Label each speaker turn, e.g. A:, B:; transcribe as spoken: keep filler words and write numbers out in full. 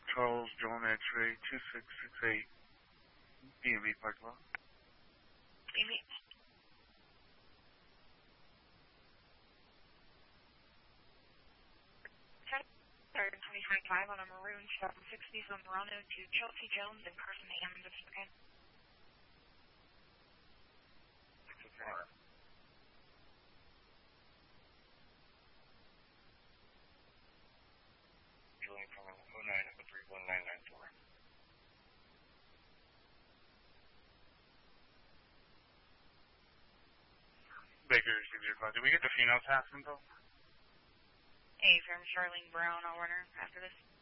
A: Charles John X-ray two six six eight, D M V parking lot.
B: D M V. twenty twenty-five on a maroon seven sixty from Morano to Chelsea Jones and Carson Hammond of Spokane.
C: Julian from oh nine oh three one nine nine four.
A: Baker six zero five. Did we get the female task info?
B: Hey, from Charlene Brown, I'll run her after this.